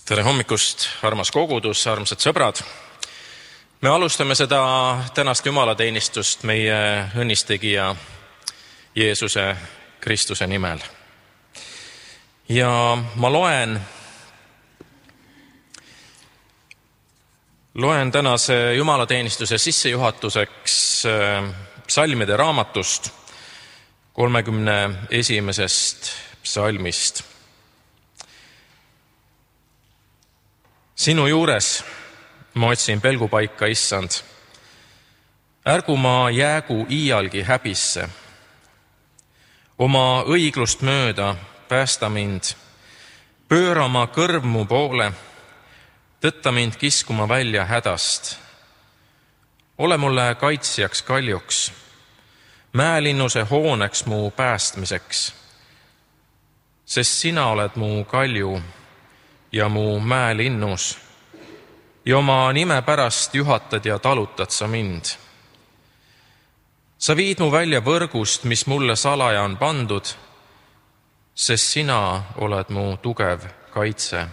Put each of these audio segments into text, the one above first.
Tere hommikust, armas kogudus, armsad sõbrad! Me alustame seda tänast jumalateenistust meie õnnistegija Jeesuse Kristuse nimel. Ja ma loen tänase jumalateenistuse sissejuhatuseks psalmide raamatust 31. psalmist. Sinu juures ma otsin pelgupaika, Issand. Ärgu ma jäägu iialgi häbisse. Oma õiglust mööda päästa mind, pööra ma kõrv mu poole, tõtta mind kiskuma välja hädast. Ole mulle kaitsjaks kaljuks, mäelinnuse hooneks mu päästmiseks, sest sina oled mu kalju ja mu mäelinnus ja oma nime pärast juhatad ja talutad sa mind. Sa viid mu välja võrgust, mis mulle salaja on pandud, sest sina oled mu tugev kaitse.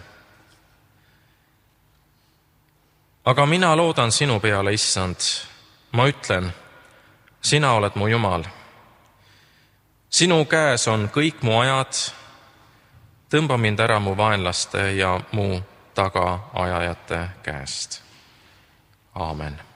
Aga mina loodan sinu peale, Issand. Ma ütlen, sina oled mu Jumal. Sinu käes on kõik mu ajad. Tõmba mind ära mu vaenlaste ja mu tagaajajate käest. Aamen.